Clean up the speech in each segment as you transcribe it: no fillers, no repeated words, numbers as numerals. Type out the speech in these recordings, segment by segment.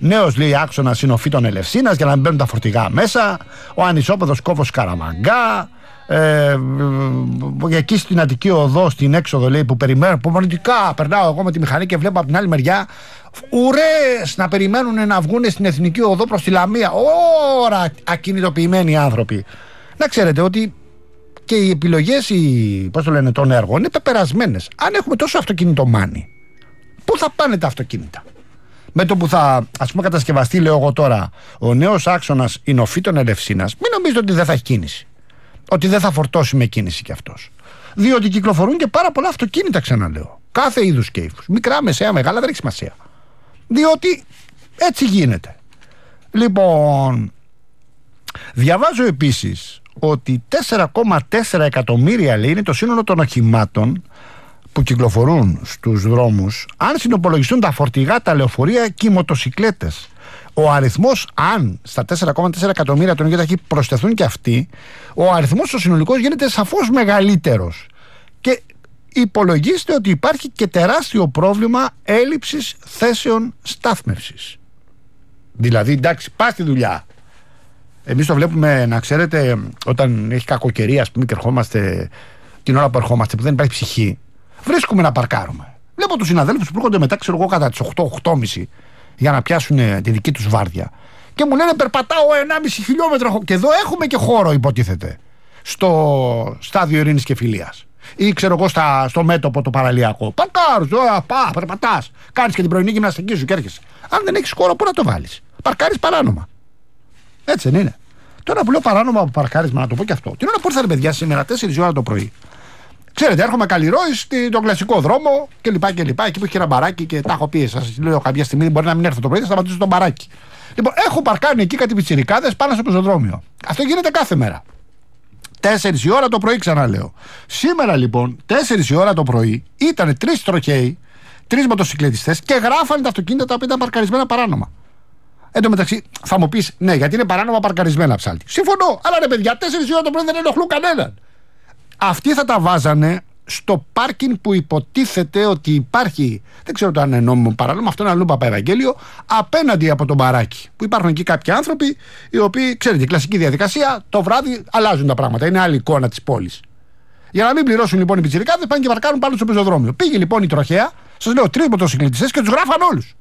Νέος, λέει, άξονας είναι ο Φύτων Ελευσίνας για να μην μπαίνουν τα φορτηγά μέσα. Ο ανισόπεδος κόφος Καραμαγκά. Εκεί στην Αττική Οδό, στην έξοδο, λέει, που περιμένουν, που μαγνητικά περνάω εγώ με τη μηχανή και βλέπω από την άλλη μεριά ουρές να περιμένουν να βγουν στην Εθνική Οδό προς τη Λαμία. Ωρα ακινητοποιημένοι άνθρωποι. Να ξέρετε ότι και οι επιλογές, πώς το λένε, των έργων είναι πεπερασμένες. Αν έχουμε τόσο αυτοκινητομάνη, πού θα πάνε τα αυτοκίνητα? Με το που θα, ας πούμε, κατασκευαστεί, λέω εγώ τώρα, ο νέος άξονας είναι ο Φύτων Ελευσίνας, μην νομίζετε ότι δεν θα έχει κίνηση. Ότι δεν θα φορτώσει με κίνηση κι αυτός. Διότι κυκλοφορούν και πάρα πολλά αυτοκίνητα, ξαναλέω. Κάθε είδους και ύφους. Μικρά, μεσαία, μεγάλα, δεν έχει σημασία. Διότι έτσι γίνεται. Λοιπόν, διαβάζω επίσης ότι 4,4 εκατομμύρια, λέει, είναι το σύνολο των οχημάτων που κυκλοφορούν στους δρόμους, αν συνυπολογιστούν τα φορτηγά, τα λεωφορεία και οι μοτοσικλέτες. Ο αριθμός, αν στα 4,4 εκατομμύρια των ίδιων προσθεθούν και αυτοί, ο αριθμός ο συνολικός γίνεται σαφώς μεγαλύτερος. Και υπολογίστε ότι υπάρχει και τεράστιο πρόβλημα έλλειψης θέσεων στάθμευσης. Δηλαδή, εντάξει, πας στη δουλειά. Εμείς το βλέπουμε, να ξέρετε, όταν έχει κακοκαιρία, ας πούμε, και ερχόμαστε την ώρα που ερχόμαστε, που δεν υπάρχει ψυχή, βρίσκουμε να παρκάρουμε. Βλέπω τους συναδέλφους που έρχονται μετά, ξέρω εγώ, κατά τις 8-8.30 για να πιάσουν τη δική τους βάρδια. Και μου λένε, περπατάω 1,5 χιλιόμετρο. Και εδώ έχουμε και χώρο, υποτίθεται, στο στάδιο Ειρήνης και Φιλίας. Ή ξέρω εγώ στο μέτωπο το παραλιακό. Παρκάρεις, περπατάς. Κάνεις και την πρωινή γυμναστική σου και έρχεσαι. Αν δεν έχεις χώρο, πού να το βάλεις? Παρκάρεις παράνομα. Έτσι δεν είναι? Τώρα που λέω παράνομα από παρκάρισμα, να το πω και αυτό. Την ώρα που ήρθαν, παιδιά, σήμερα 4 η ώρα το πρωί. Ξέρετε, έρχομαι Καλλιρόη στον κλασικό δρόμο κλπ. Εκεί που έχει ένα μπαράκι και τα έχω πει. Σας λέω κάποια στιγμή, μπορεί να μην έρθω το πρωί, θα σταματήσω στο μπαράκι. Λοιπόν, έχω παρκάρει εκεί κάτι πιτσιρικάδες πάνω στο πεζοδρόμιο. Αυτό γίνεται κάθε μέρα. 4 η ώρα το πρωί, ξαναλέω. Σήμερα λοιπόν, 4 η ώρα το πρωί, ήταν 3 τροχαίοι, 3 μοτοσυκλετιστές και γράφανε τα αυτοκίνητα τα οποία ήταν παρκαρισμένα παράνομα. Εν τω μεταξύ, θα μου πεις, ναι, γιατί είναι παράνομα παρκαρισμένα, Ψάλτη. Συμφωνώ, αλλά ρε παιδιά, 4 η ώρα το πρωί δεν ενοχλούν κανέναν. Αυτοί θα τα βάζανε στο πάρκινγκ που υποτίθεται ότι υπάρχει, δεν ξέρω το αν είναι νόμιμο παράνομο, αυτό είναι αλλού Παπαευαγγέλιο, απέναντι από το μπαράκι. Που υπάρχουν εκεί κάποιοι άνθρωποι, οι οποίοι, ξέρετε, η κλασική διαδικασία, το βράδυ αλλάζουν τα πράγματα. Είναι άλλη εικόνα της πόλης. Για να μην πληρώσουν λοιπόν οι πιτσιρικάδες, πάνε και παρκάρουν πάνω στο πεζοδρόμιο. Πήγε λοιπόν η τροχέα, σας λέω, 3 μοτοσυκλετιστές και τους γράφαν όλους.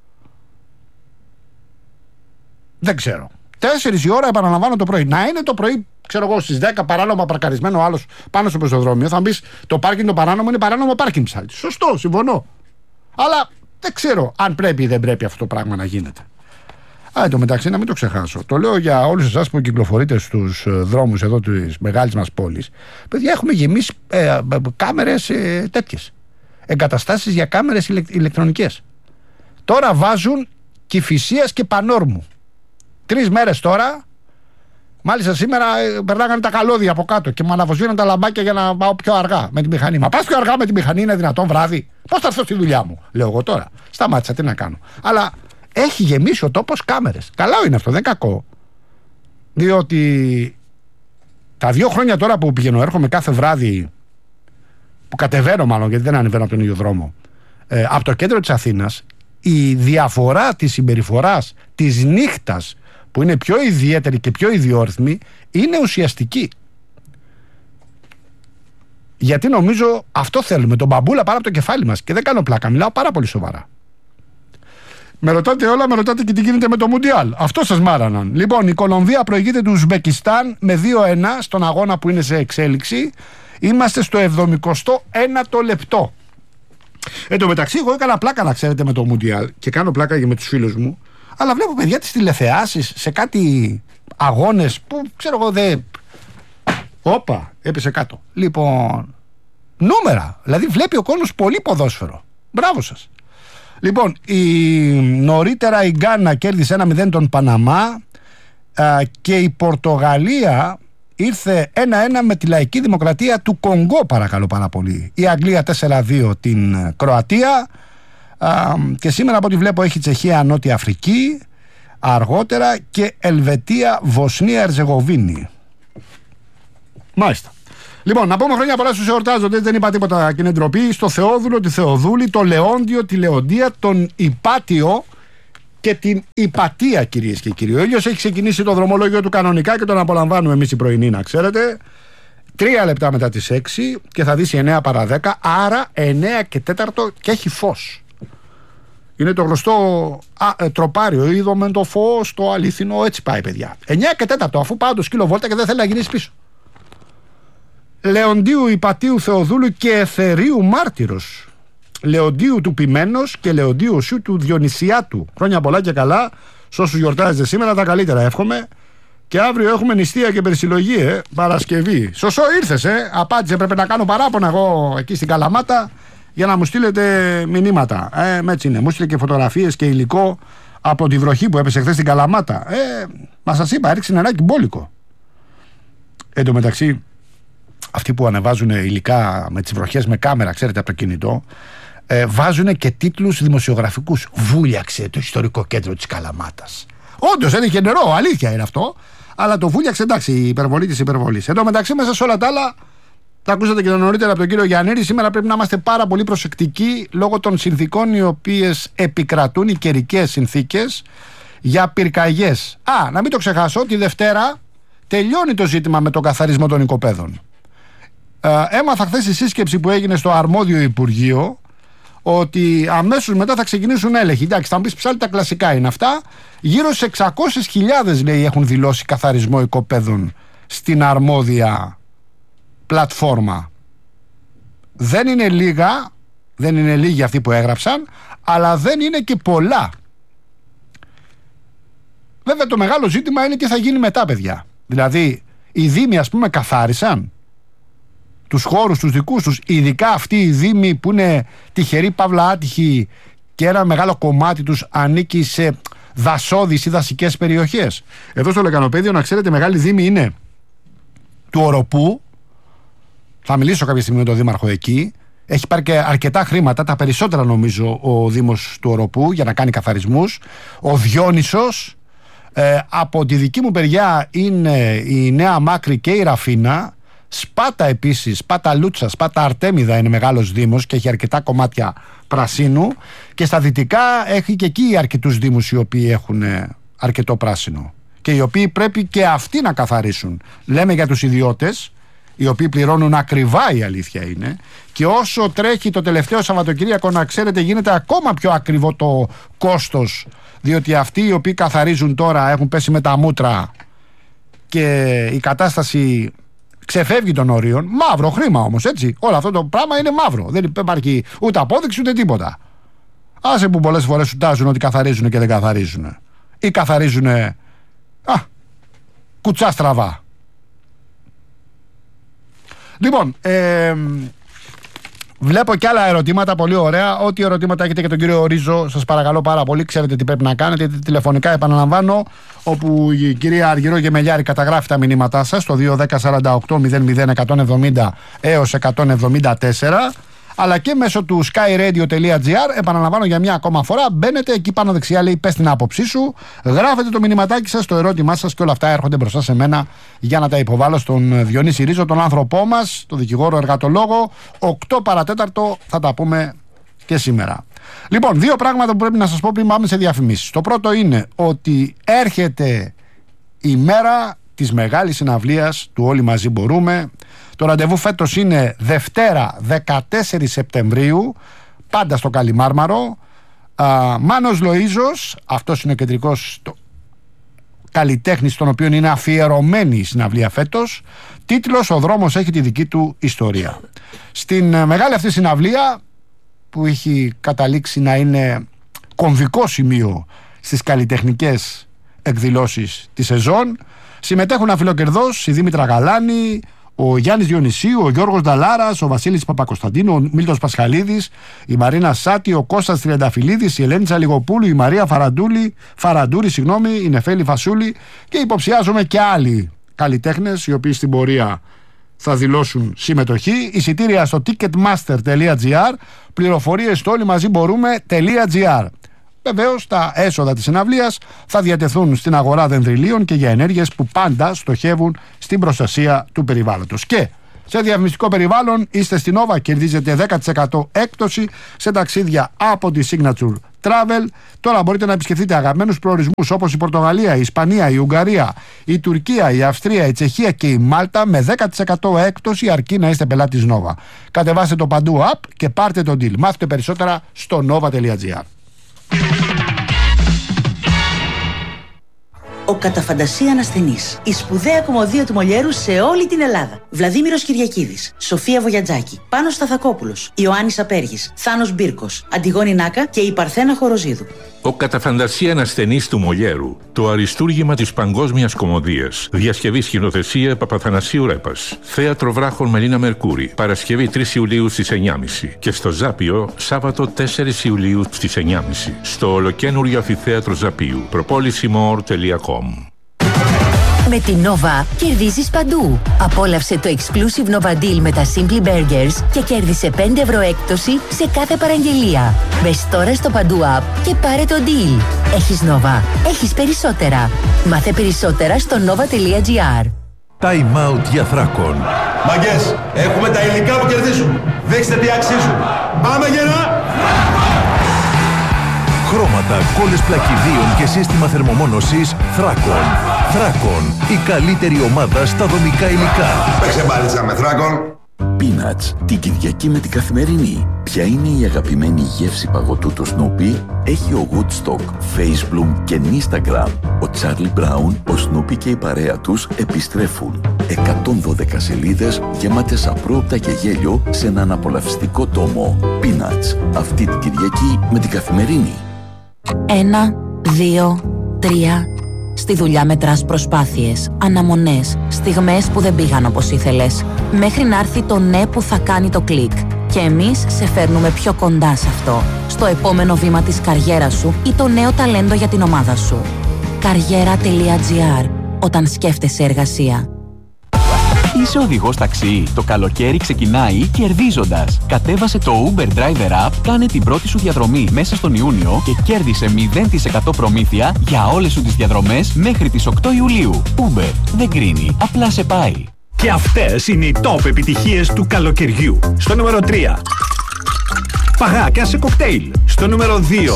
Δεν ξέρω. 4 η ώρα, επαναλαμβάνω, το πρωί. Να είναι το πρωί, ξέρω εγώ, στις 10 παράνομα παρκαρισμένο ο άλλος πάνω στο πεζοδρόμιο. Θα μου πεις, το πάρκινγκ το παράνομο είναι παράνομο πάρκινγκ, Ψάλτη. Σωστό, συμφωνώ. Αλλά δεν ξέρω αν πρέπει ή δεν πρέπει αυτό το πράγμα να γίνεται. Εν τω μεταξύ, να μην το ξεχάσω. Το λέω για όλους εσάς που κυκλοφορείτε στους δρόμους εδώ της μεγάλης μας πόλης. Παιδιά, έχουμε γεμίσει κάμερες τέτοιες. Εγκαταστάσεις για κάμερες ηλεκτρονικές. Τώρα βάζουν Κηφισίας και Πανόρμου. 3 μέρες τώρα. Μάλιστα σήμερα περνάγανε τα καλώδια από κάτω και μου αναβοσβήναν τα λαμπάκια για να πάω πιο αργά με τη μηχανή. Μα πας πιο αργά με τη μηχανή, είναι δυνατόν βράδυ? Πώς θα έρθω στη δουλειά μου? Λέω εγώ τώρα. Σταμάτησα, τι να κάνω. Αλλά έχει γεμίσει ο τόπος κάμερες. Καλά είναι αυτό, δεν κακό. Διότι τα 2 χρόνια τώρα που πηγαίνω, έρχομαι κάθε βράδυ, που κατεβαίνω μάλλον, γιατί δεν ανεβαίνω από τον ίδιο δρόμο, από το κέντρο της Αθήνας, η διαφορά της συμπεριφοράς της νύχτας, που είναι πιο ιδιαίτερη και πιο ιδιόρυθμη, είναι ουσιαστική. Γιατί νομίζω αυτό θέλουμε, τον μπαμπούλα πάνω από το κεφάλι μας. Και δεν κάνω πλάκα, μιλάω πάρα πολύ σοβαρά. Με ρωτάτε όλα, με ρωτάτε και τι γίνεται με το Μουντιάλ. Αυτό σας μάραναν. Λοιπόν, η Κολομβία προηγείται του Ουσμπεκιστάν με 2-1 στον αγώνα που είναι σε εξέλιξη. Είμαστε στο 71ο λεπτό. Εν τω μεταξύ, εγώ έκανα πλάκα, να ξέρετε, με το Μουντιάλ και κάνω πλάκα και με τους φίλους μου. Αλλά βλέπω, παιδιά, τις τηλεθεάσεις σε κάτι αγώνες που ξέρω εγώ δεν. Όπα, έπεσε κάτω. Λοιπόν, νούμερα. Δηλαδή βλέπει ο κόσμος πολύ ποδόσφαιρο. Μπράβο σας. Λοιπόν, νωρίτερα η Γκάνα κέρδισε 1-0 τον Παναμά και η Πορτογαλία ήρθε 1-1 με τη Λαϊκή Δημοκρατία του Κονγκό, παρακαλώ πάρα πολύ. Η Αγγλία 4-2 την Κροατία. Και σήμερα από ό,τι βλέπω έχει Τσεχία Νότια Αφρική αργότερα και Ελβετία Βοσνία Ερζεγοβίνη. Μάλιστα. Λοιπόν, να πούμε χρόνια πολλά στους εορτάζοντες, δεν είπα τίποτα και είναι ντροπή. Στο Θεόδουλο, τη Θεοδούλη, το Λεόντιο, τη Λεοντία, τον Υπάτιο και την Ιπατία, κυρίες και κύριοι. Ο ήλιος έχει ξεκινήσει το δρομολόγιο του κανονικά και τον απολαμβάνουμε εμείς οι πρωινοί, να ξέρετε. 3 λεπτά μετά τις 6 και θα δύσει 9 παρά 10, άρα 9 και 4 και έχει φως. Είναι το γνωστό τροπάριο, είδαμε το φως, το αληθινό, έτσι πάει παιδιά. 9 και 4, αφού πάω το σκύλο βόλτα και δεν θέλει να γυρίσει πίσω. Λεοντίου Ιπατίου Θεοδούλου και Εθερίου Μάρτυρος. Λεοντίου του Ποιμένος και Λεοντίου Οσίου του Διονυσιάτου. Χρόνια πολλά και καλά. Σ' όσους γιορτάζετε σήμερα, τα καλύτερα εύχομαι. Και αύριο έχουμε νηστεία και περισυλλογή, Παρασκευή. Σωσό ήρθες, Απάντησε, πρέπει να κάνω παράπονα εγώ εκεί στην Καλαμάτα για να μου στείλετε μηνύματα. Έτσι είναι. Μου στείλε και φωτογραφίες και υλικό από τη βροχή που έπεσε χθες στην Καλαμάτα. Μα σας είπα, έριξε νεράκι μπόλικο. Εν τω μεταξύ, αυτοί που ανεβάζουν υλικά με τις βροχές με κάμερα, ξέρετε, από το κινητό, βάζουν και τίτλους δημοσιογραφικούς. Βούλιαξε το ιστορικό κέντρο της Καλαμάτας. Όντως έδειχε νερό, αλήθεια είναι αυτό. Αλλά το βούλιαξε, εντάξει, η υπερβολή της υπερβολής. Εν τω μεταξύ, μέσα σε όλα τα άλλα, τα ακούσατε και νωρίτερα από τον κύριο Γιαννήρη. Σήμερα πρέπει να είμαστε πάρα πολύ προσεκτικοί λόγω των συνθήκων οι οποίες επικρατούν, οι καιρικές συνθήκες για πυρκαγιές. Να μην το ξεχάσω, τη Δευτέρα τελειώνει το ζήτημα με τον καθαρισμό των οικοπαίδων. Έμαθα χθες στη σύσκεψη που έγινε στο αρμόδιο Υπουργείο ότι αμέσως μετά θα ξεκινήσουν έλεγχοι. Εντάξει, θα μου πεις πάλι τα κλασικά είναι αυτά. Γύρω στις 600.000 λέει έχουν δηλώσει καθαρισμό οικοπαίδων στην αρμόδια πλατφόρμα. Δεν είναι λίγα, δεν είναι λίγοι αυτοί που έγραψαν, αλλά δεν είναι και πολλά. Βέβαια το μεγάλο ζήτημα είναι τι θα γίνει μετά, παιδιά. Δηλαδή οι δήμοι, ας πούμε, καθάρισαν τους χώρους τους δικούς τους, ειδικά αυτοί οι δήμοι που είναι τυχεροί παύλα άτυχοι και ένα μεγάλο κομμάτι τους ανήκει σε δασώδεις ή δασικές περιοχές. Εδώ στο Λεκανοπαίδιο, να ξέρετε, μεγάλη δήμη είναι του Οροπού. Θα μιλήσω κάποια στιγμή με τον δήμαρχο εκεί. Έχει πάρει και αρκετά χρήματα, τα περισσότερα νομίζω ο Δήμος του Οροπού, για να κάνει καθαρισμούς. Ο Διόνυσος. Από τη δική μου περιά είναι η Νέα Μάκρη και η Ραφίνα. Σπάτα επίσης, Σπάτα Λούτσα, Σπάτα Αρτέμιδα είναι μεγάλος δήμος και έχει αρκετά κομμάτια πρασίνου. Και στα δυτικά έχει και εκεί αρκετούς δήμους οι οποίοι έχουν αρκετό πράσινο και οι οποίοι πρέπει και αυτοί να καθαρίσουν. Λέμε για τους ιδιώτες, οι οποίοι πληρώνουν ακριβά, η αλήθεια είναι, και όσο τρέχει το τελευταίο Σαββατοκύριακο, να ξέρετε, γίνεται ακόμα πιο ακριβό το κόστος, διότι αυτοί οι οποίοι καθαρίζουν τώρα έχουν πέσει με τα μούτρα και η κατάσταση ξεφεύγει των ορίων. Μαύρο χρήμα όμως, έτσι. Όλο αυτό το πράγμα είναι μαύρο. Δεν υπάρχει ούτε απόδειξη ούτε τίποτα. Άσε που πολλές φορές σου τάζουν ότι καθαρίζουν και δεν καθαρίζουν. Ή καθαρίζουν κουτσά στραβά. Λοιπόν, βλέπω και άλλα ερωτήματα, πολύ ωραία. Ό,τι ερωτήματα έχετε για τον κύριο Ρίζο, σας παρακαλώ πάρα πολύ. Ξέρετε τι πρέπει να κάνετε. Τηλεφωνικά, επαναλαμβάνω, όπου η κυρία Αργυρό Γεμελιάρη καταγράφει τα μηνύματά σας στο 21048 έως 174. Αλλά και μέσω του skyradio.gr, επαναλαμβάνω για μια ακόμα φορά, μπαίνετε εκεί πάνω δεξιά, λέει πες την άποψή σου, γράφετε το μηνυματάκι σας, το ερώτημά σας και όλα αυτά έρχονται μπροστά σε μένα για να τα υποβάλω στον Διονύση Ρίζο, τον άνθρωπό μας, τον δικηγόρο εργατολόγο. 8 παρατέταρτο θα τα πούμε και σήμερα. Λοιπόν, 2 πράγματα που πρέπει να σας πω πριν πάμε σε διαφημίσεις. Το πρώτο είναι ότι έρχεται η μέρα της μεγάλης συναυλίας του Όλοι Μαζί Μπορούμε. Το ραντεβού φέτος είναι Δευτέρα 14 Σεπτεμβρίου, πάντα στο Καλιμάρμαρο. Μάνος Λοΐζος, αυτός είναι ο κεντρικός καλλιτέχνης, στον οποίο είναι αφιερωμένη η συναυλία φέτος. Τίτλος «Ο δρόμος έχει τη δική του ιστορία». Στην μεγάλη αυτή συναυλία, που έχει καταλήξει να είναι κομβικό σημείο στις καλλιτεχνικές εκδηλώσεις της σεζόν, συμμετέχουν αφιλοκερδώς η Δήμητρα Γαλάνη, ο Γιάννης Διονυσίου, ο Γιώργος Νταλάρας, ο Βασίλης Παπακοσταντίνου, ο Μίλτος Πασχαλίδης, η Μαρίνα Σάτη, ο Κώστας Τριανταφυλλίδης, η Ελένη Τσαλιγοπούλου, η Μαρία Φαραντούρη, η Νεφέλη Φασούλη, και υποψιάζομαι και άλλοι καλλιτέχνες οι οποίοι στην πορεία θα δηλώσουν συμμετοχή. Εισιτήρια στο ticketmaster.gr, πληροφορίες στο όλοιμαζιμπορούμε.gr. Βεβαίως, τα έσοδα της συναυλίας θα διατεθούν στην αγορά δενδριλίων και για ενέργειες που πάντα στοχεύουν στην προστασία του περιβάλλοντος. Και Σε διαφημιστικό περιβάλλον είστε στην Nova, κερδίζετε 10% έκπτωση σε ταξίδια από τη Signature Travel. Τώρα μπορείτε να επισκεφτείτε αγαπημένους προορισμούς όπως η Πορτογαλία, η Ισπανία, η Ουγγαρία, η Τουρκία, η Αυστρία, η Τσεχία και η Μάλτα με 10% έκπτωση, αρκεί να είστε πελάτης Nova. Κατεβάστε το παντού app και πάρτε το deal. Μάθετε περισσότερα στο nova.gr. Ο κατά φαντασία ασθενής. Η σπουδαία κομμωδία του Μολιέρου σε όλη την Ελλάδα. Βλαδίμηρος Κυριακίδης, Σοφία Βογιατζάκη, Πάνος Σταθακόπουλος, Ιωάννης Απέργης, Θάνος Μπίρκος, Αντιγόνη Νάκα και η Παρθένα Χοροζίδου. Ο κατά φαντασία ασθενής του Μολιέρου. Το αριστούργημα της παγκόσμιας κομμωδίας. Διασκευή σκηνοθεσία Παπαθανασίου Ρέπας. Θέατρο Βράχων Μελίνα Μερκούρη. Παρασκευή 3 Ιουλίου στις 9.30. Και στο Ζάπιο Σάββατο 4 Ιουλίου στις 9.30. Στο ολοκένουργιο αμφιθέατρο Ζαπίου. Propolisimo.com. Με την Nova κερδίζεις παντού. Απόλαυσε το exclusive Nova Deal με τα Simply Burgers και κέρδισε 5 ευρώ έκπτωση σε κάθε παραγγελία. Μπες τώρα στο παντού app και πάρε το deal. Έχεις Nova. Έχεις περισσότερα. Μάθε περισσότερα στο nova.gr. Time out για Θράκον. Μαγκές, έχουμε τα υλικά που κερδίζουν. Δείξτε τι αξίζουν. Πάμε γερά! Χρώματα, κόλλες πλακιδίων και σύστημα θερμομόνωσης Θράκον. Θράκον, η καλύτερη ομάδα στα δομικά υλικά. Παίξε μπάλιτσα με Θράκον. Peanuts, την Κυριακή με την Καθημερινή. Ποια είναι η αγαπημένη γεύση παγωτού του Snoopy? Έχει ο Woodstock, Facebook και Instagram. Ο Charlie Brown, ο Snoopy και η παρέα τους επιστρέφουν. 112 σελίδες γεμάτες απρόοπτα και γέλιο σε έναν απολαυστικό τόμο. Peanuts, αυτή την Κυριακή με την Καθημερινή. 1, 2, 3. Στη δουλειά μετράς προσπάθειες, αναμονές, στιγμές που δεν πήγαν όπως ήθελες, μέχρι να έρθει το ναι που θα κάνει το κλικ. Και εμείς σε φέρνουμε πιο κοντά σε αυτό, στο επόμενο βήμα της καριέρας σου ή το νέο ταλέντο για την ομάδα σου. Καριέρα.gr. Όταν σκέφτεσαι εργασία. Είσαι οδηγός ταξί. Το καλοκαίρι ξεκινάει κερδίζοντας. Κατέβασε το Uber Driver App, κάνε την πρώτη σου διαδρομή μέσα στον Ιούνιο και κέρδισε 0% προμήθεια για όλες σου τις διαδρομές μέχρι τις 8 Ιουλίου. Uber δεν κρίνει, απλά σε πάει. Και αυτές είναι οι top επιτυχίες του καλοκαιριού. Στο νούμερο 3. Παγάκια σε κοκτέιλ. Στο νούμερο 2.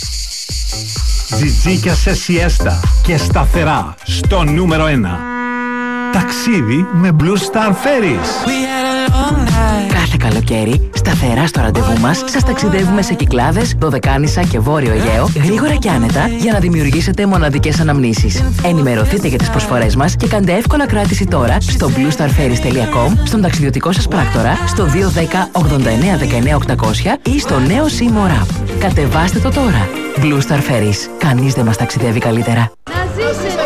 Τζιτζίκια σε σιέστα και σταθερά. Στο νούμερο 1. Ταξίδι με Blue Star Ferries. Κάθε καλοκαίρι, σταθερά στο ραντεβού μας, σας ταξιδεύουμε σε Κυκλάδες, Δωδεκάνησα και Βόρειο Αιγαίο, γρήγορα και άνετα, για να δημιουργήσετε μοναδικές αναμνήσεις. Ενημερωθείτε για τις προσφορές μας και κάντε εύκολα κράτηση τώρα στο bluestarferries.com, στον ταξιδιωτικό σας πράκτορα, στο 210 89 19 800 ή στο νέο Seymour App. Κατεβάστε το τώρα. Blue Star Ferries. Κανείς δεν μας ταξιδεύει καλύτερα. Να ζήσετε!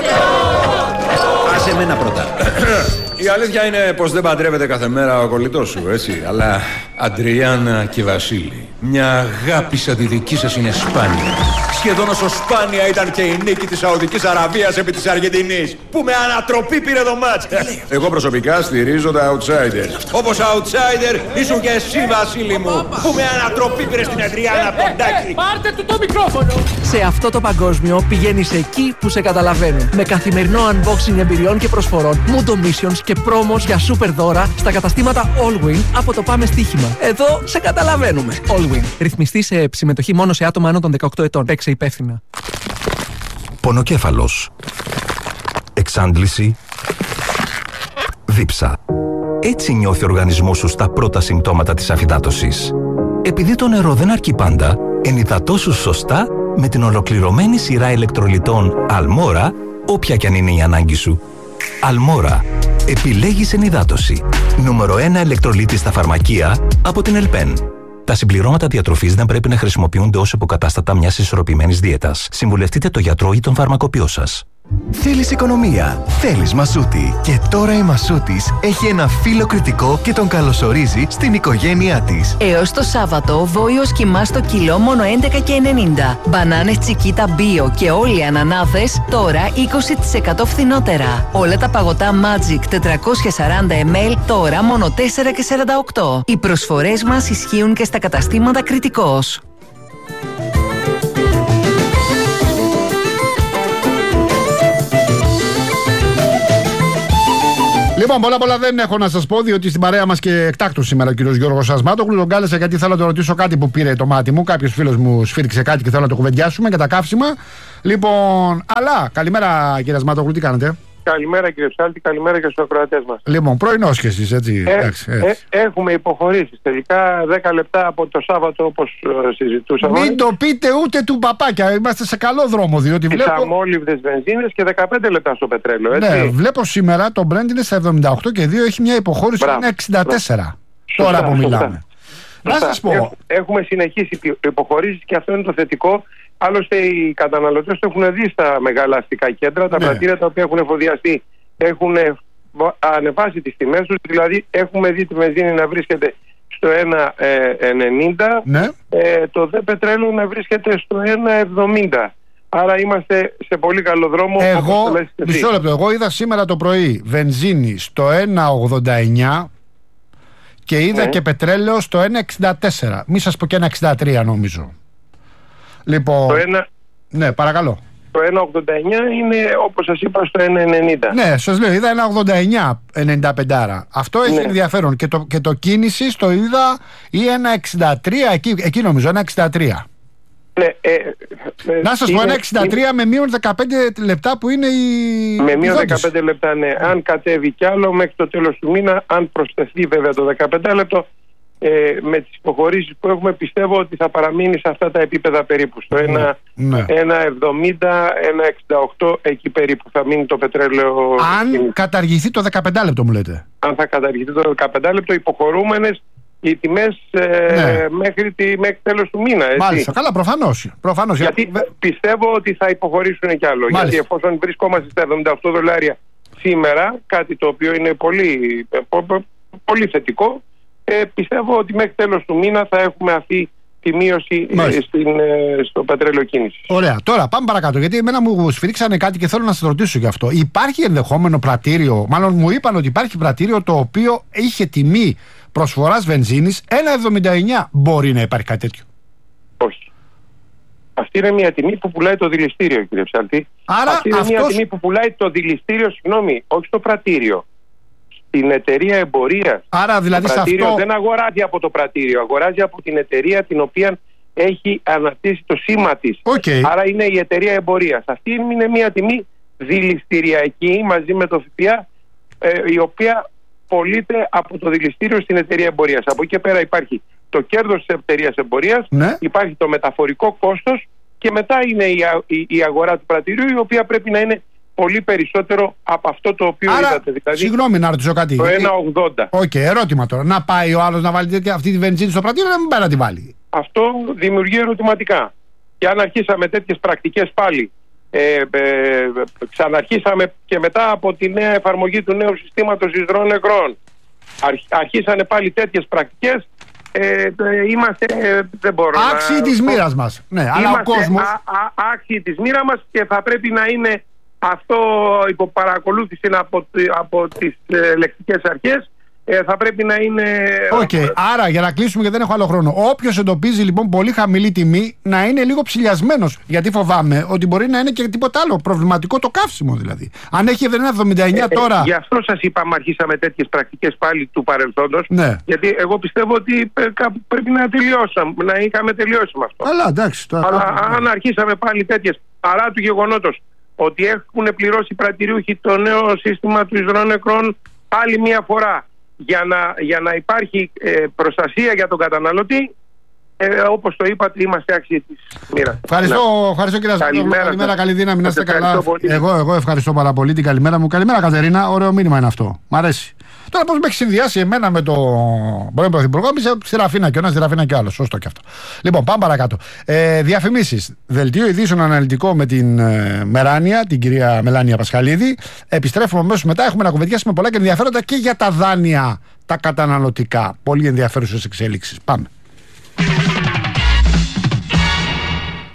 Άσε εμένα πρώτα. Η αλήθεια είναι πως δεν παντρεύεται κάθε μέρα ο κολλητός σου, έτσι. Αλλά Αντριάννα και Βασίλη, μια αγάπη σαν τη δική σας είναι σπάνια. Σχεδόν όσο σπάνια ήταν και η νίκη της Σαουδικής Αραβίας επί της Αργεντινής, που με ανατροπή πήρε το μάτς. Εγώ προσωπικά στηρίζω τα outsiders. Όπως outsider ήσουν και εσύ, Βασίλη μου, που με ανατροπή πήρε στην Αντριάννα τον τάκι. Πάρτε του το μικρόφωνο! Σε αυτό το παγκόσμιο πηγαίνεις εκεί που σε καταλαβαίνουν. Με καθημερινό unboxing εμπειριών και προσφορών, Mundo Missions και πρόμος για super δώρα στα καταστήματα Allwin από το Πάμε Στοίχημα. Εδώ σε καταλαβαίνουμε. Allwin. Ρυθμιστή σε συμμετοχή μόνο σε άτομα άνω των 18 ετών. Παίξε υπεύθυνα. Πονοκέφαλος. Εξάντληση. Δίψα. Έτσι νιώθει ο οργανισμός σου στα πρώτα συμπτώματα της αφυδάτωσης. Επειδή το νερό δεν αρκεί πάντα, ενυδατώσου σωστά με την ολοκληρωμένη σειρά ηλεκτρολιτών Αλμόρα, όποια κι αν είναι η ανάγκη σου. Αλμόρα. Επιλέγεις ενυδάτωση. Νούμερο 1 ηλεκτρολίτη στα φαρμακεία από την Ελπέν. Τα συμπληρώματα διατροφής δεν πρέπει να χρησιμοποιούνται ως υποκατάστατα μιας ισορροπημένης δίαιτας. Συμβουλευτείτε τον γιατρό ή τον φαρμακοποιό σας. Θέλεις οικονομία, θέλεις Μασούτη. Και τώρα η Μασούτης έχει ένα φύλλο κριτικό και τον καλωσορίζει στην οικογένειά της. Έως το Σάββατο, βόηος κιμά στο κιλό μόνο 11,90. Μπανάνες Τσικίτα Bio και όλοι οι ανανάδες τώρα 20% φθηνότερα. Όλα τα παγωτά Magic 440 ml τώρα μόνο 4,48. Οι προσφορές μας ισχύουν και στα καταστήματα Κριτικός. Λοιπόν, πολλά δεν έχω να σας πω, διότι στην παρέα μας και εκτάκτος σήμερα ο κύριος Γιώργος Ασμάτογλου. Τον κάλεσα γιατί θέλω να τον ρωτήσω κάτι που πήρε το μάτι μου. Κάποιος φίλος μου σφίριξε κάτι και θέλω να το κουβεντιάσουμε για τα καύσιμα. Λοιπόν, αλλά καλημέρα κύριε Ασμάτογλου, τι κάνετε? Καλημέρα κύριε Ψάλτη, καλημέρα και στους ακροατές μας. Λοιπόν, πρωινός και εσείς, έτσι. Έχουμε υποχωρήσεις τελικά 10 λεπτά από το Σάββατο, όπως συζητούσαμε. Μην το πείτε ούτε του παπάκια, είμαστε σε καλό δρόμο, διότι βλέπω... Τις αμόλυβδες βενζίνες και 15 λεπτά στο πετρέλαιο, έτσι. Ναι, βλέπω σήμερα το Brent είναι στα 78 και 2, έχει μια υποχώρηση που είναι 64. Τώρα που μιλάμε. Να σας πω. Έχουμε συνεχίσει υποχωρήσεις και αυτό είναι το θετικό. Άλλωστε οι καταναλωτές το έχουν δει στα μεγάλα αστικά κέντρα, τα πρατήρια τα οποία έχουν εφοδιαστεί έχουν ανεβάσει τις τιμές τους, δηλαδή έχουμε δει τη βενζίνη να βρίσκεται στο 1,90, το δε πετρέλαιο να βρίσκεται στο 1,70. Άρα είμαστε σε πολύ καλό δρόμο. Μισό λεπτό, εγώ είδα σήμερα το πρωί βενζίνη στο 1,89 και είδα και πετρέλαιο στο 1,64. Μη σας πω και 1,63 νομίζω. Λοιπόν, ναι, παρακαλώ. Το 1,89 είναι, όπως σας είπα, στο 1,90. Ναι, σας λέω, είδα 1,89, 95. Αυτό έχει ενδιαφέρον. Και το κίνηση το είδα ή 1,63, εκεί νομίζω, 1,63. Να σας πω, 1,63 με μείον 15 λεπτά που είναι η. Με μείον 15 λεπτά, ναι. Αν κατέβει κι άλλο μέχρι το τέλος του μήνα, αν προσθεθεί βέβαια το 15 λεπτό, με τις υποχωρήσεις που έχουμε, πιστεύω ότι θα παραμείνει σε αυτά τα επίπεδα περίπου. Στο 1,70, 1,68, εκεί περίπου θα μείνει το πετρέλαιο. Αν καταργηθεί το 15 λεπτό, μου λέτε. Αν θα καταργηθεί το 15 λεπτό, υποχωρούμενες οι τιμές μέχρι τέλος του μήνα. Έτσι. Μάλιστα, καλά, προφανώς. Γιατί πιστεύω ότι θα υποχωρήσουν κι άλλο. Γιατί εφόσον βρισκόμαστε στα $78 σήμερα, κάτι το οποίο είναι πολύ θετικό, πιστεύω ότι μέχρι τέλος του μήνα θα έχουμε αυτή τη μείωση στο πετρέλαιο κίνηση. Ωραία. Τώρα πάμε παρακάτω, γιατί εμένα μου σφυρίξανε κάτι και θέλω να σας ρωτήσω γι' αυτό. Υπάρχει ενδεχόμενο πρατήριο, μάλλον μου είπαν ότι υπάρχει πρατήριο το οποίο είχε τιμή προσφοράς βενζίνης 1,79. Μπορεί να υπάρχει κάτι τέτοιο? Όχι. Αυτή είναι μια τιμή που πουλάει το δηληστήριο, κύριε Ψαλτή. Άρα αυτή είναι μια τιμή που πουλάει το δηληστήριο, όχι το πρατήριο. Την εταιρεία εμπορίας. Άρα δηλαδή το πρατήριο αυτό... δεν αγοράζει από το πρατήριο, αγοράζει από την εταιρεία την οποία έχει αναρτήσει το σήμα της. Άρα είναι η εταιρεία εμπορίας. Αυτή είναι μια τιμή δηληστηριακή μαζί με το ΦΠΑ, η οποία πωλείται από το δηληστήριο στην εταιρεία εμπορίας. Από εκεί και πέρα υπάρχει το κέρδος της εταιρείας εμπορίας, υπάρχει το μεταφορικό κόστος και μετά είναι η αγορά του πρατηρίου, η οποία πρέπει να είναι πολύ περισσότερο από αυτό το οποίο είδατε. Δηλαδή, συγγνώμη να ρωτήσω κάτι. Το 1,80. Ερώτημα τώρα. Να πάει ο άλλος να βάλει αυτή τη βενζίνη στο πρατήριο, να μην πάει να τη βάλει? Αυτό δημιουργεί ερωτηματικά. Και αν αρχίσαμε τέτοιες πρακτικές πάλι, ξαναρχίσαμε και μετά από τη νέα εφαρμογή του νέου συστήματος εισδρών νεκρών, αρχίσανε πάλι τέτοιες πρακτικές, δεν μπορώ άξιοι της μοίρας μας. Ναι, αλλά ο κόσμος... άξιοι της μοίρας μας και θα πρέπει να είναι αυτό υπό παρακολούθηση από τις ελεκτικές αρχές. Θα πρέπει να είναι... Άρα για να κλείσουμε, γιατί δεν έχω άλλο χρόνο, όποιος εντοπίζει λοιπόν πολύ χαμηλή τιμή να είναι λίγο ψηλιασμένος, γιατί φοβάμαι ότι μπορεί να είναι και τίποτα άλλο προβληματικό, το καύσιμο δηλαδή. Αν έχει 1,79 τώρα... Γι' αυτό σας είπαμε αρχίσαμε τέτοιες πρακτικές πάλι του παρελθόντος, γιατί εγώ πιστεύω ότι πρέπει να είχαμε τελειώσει με αυτό. Αλλά εντάξει. Αλλά αν αρχίσαμε πάλι τέτοιες, παρά του γεγονότος ότι έχουν πληρώσει οι πρατηριούχοι το νέο σύστημα του εισδρών νεκρών άλλη μία φορά, για να υπάρχει προστασία για τον καταναλωτή, όπως το είπατε, είμαστε άξιοι της μοίρας. Ευχαριστώ κύριε Ασμάτογλου. Καλημέρα, καλή δύναμη, να είστε καλά. Εγώ ευχαριστώ πάρα πολύ την καλημέρα μου. Καλημέρα Κατερίνα, ωραίο μήνυμα είναι αυτό. Μ' αρέσει. Τώρα πώς με έχει συνδυάσει εμένα με τον πρώην Πρωθυπουργό, είσαι Σεραφίνα και ο ένας, Σεραφίνα και ο άλλος. Σωστό και αυτό. Λοιπόν, πάμε παρακάτω. Διαφημίσεις. Δελτίο ειδήσεων αναλυτικό με την Μεράνια, την κυρία Μελάνια Πασχαλίδη. Επιστρέφουμε αμέσως μετά. Έχουμε να κουβεντιάσουμε πολλά και ενδιαφέροντα και για τα δάνεια, τα καταναλωτικά. Πολύ ενδιαφέρουσες εξέλιξεις. Πάμε.